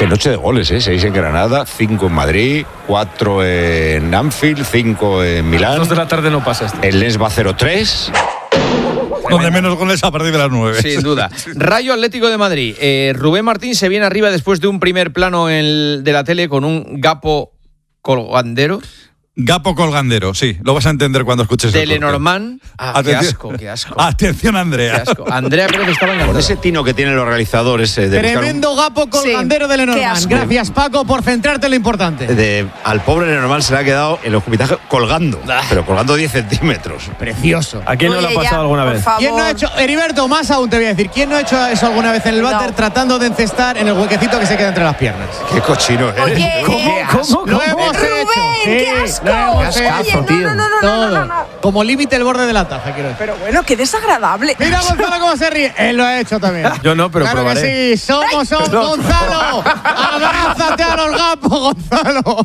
Qué noche de goles, 6 en Granada, 5 en Madrid, 4 en Anfield, 5 en Milán. 2 de la tarde no pasa esto. El Lens va 0-3. Donde menos goles a partir de las 9. Sin duda. Rayo Atlético de Madrid. Rubén Martín se viene arriba después de un primer plano de la tele con un gapo colgandero. Gapo colgandero, sí. Lo vas a entender cuando escuches de el corte. Lenormand. Qué asco. Atención, Andrea. Qué asco. Andrea Pérez estaba encantada. Con ese tino que tienen los realizadores de Tremendo gapo colgandero de Lenormand. Gracias, Paco, por centrarte en lo importante. Al pobre Lenormand se le ha quedado el escupitaje colgando, pero colgando 10 centímetros. Precioso. ¿A quién no le ha pasado alguna vez? ¿Quién no ha hecho, Heriberto, más aún te voy a decir, ¿quién no ha hecho eso alguna vez en el váter tratando de encestar en el huequecito que se queda entre las piernas? Qué cochino eres. Oye, ¿Cómo? Lo hemos hecho. ¡Qué asco! Lo hemos hecho. Oye, no. Como límite el borde de la taza, quiero decir. Pero bueno, qué desagradable. Mira a Gonzalo cómo se ríe. Él lo ha hecho también. Yo no, pero claro probaré. que sí. Somos Gonzalo. Abrázate a los gapos, Gonzalo.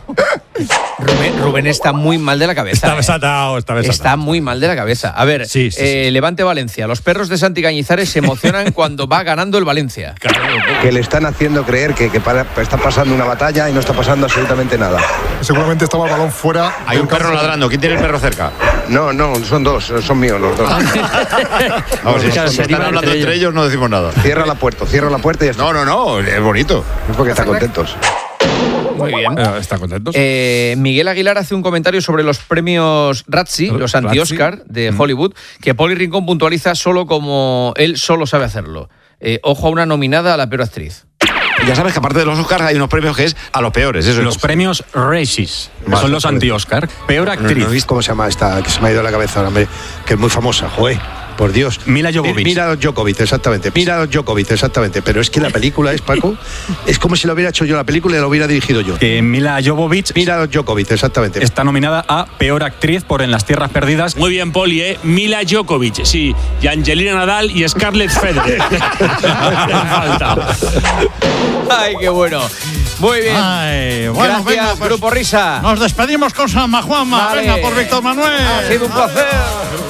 Rubén está muy mal de la cabeza. Está desatado. Está muy mal de la cabeza. A ver, Sí. Levante Valencia. Los perros de Santi Cañizares se emocionan cuando va ganando el Valencia. Que le están haciendo creer que está pasando una batalla y no está pasando absolutamente nada. Seguramente estaba el balón fuera. Hay un perro ladrando. ¿Quién tiene el perro cerca? No, son dos, son míos los dos. Vamos, si están hablando entre ellos no decimos nada. Cierra la puerta y ya está. No, es bonito. Es porque están contentos. Muy bien. ¿Están contentos? Miguel Aguilar hace un comentario sobre los premios Razzie, los anti-Oscar de Hollywood, que Poli Rincón puntualiza solo como él solo sabe hacerlo. Ojo a una nominada a la peor actriz. Ya sabes que aparte de los Oscars hay unos premios que es a los peores. Eso Los premios Razzies, que son los anti-Oscar. Peor actriz. ¿No viste cómo se llama esta que se me ha ido a la cabeza ahora, hombre? Que es muy famosa, joder. Por Dios. Mila Jovovich. Mira Djokovic, exactamente. Pero es que la película es, Paco, es como si lo hubiera hecho yo la película y lo hubiera dirigido yo. Mila Jovovich. Mira Djokovic, exactamente. Está nominada a Peor Actriz por En las Tierras Perdidas. Muy bien, Poli, Mila Djokovic, sí. Y Angelina Nadal y Scarlett Federer. Falta. ¡Ay, qué bueno! Muy bien. Ay, bueno, Gracias, venga, pues, Grupo Risa. nos despedimos con San Juanma. Vale. Venga, por Víctor Manuel. Ha sido un placer.